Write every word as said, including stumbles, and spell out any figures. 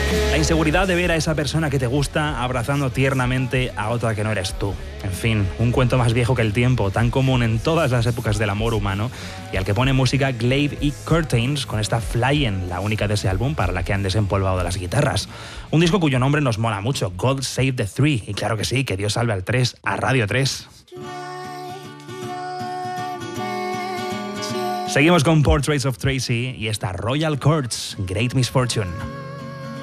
La inseguridad de ver a esa persona que te gusta abrazando tiernamente a otra que no eres tú. En fin, un cuento más viejo que el tiempo, tan común en todas las épocas del amor humano, y al que pone música Glaive y Curtains con esta Flyin', la única de ese álbum para la que han desempolvado las guitarras. Un disco cuyo nombre nos mola mucho, God Save the Three, y claro que sí, que Dios salve al tres, a Radio tres. Seguimos con Portraits of Tracy y esta Royal Courts, Great Misfortune.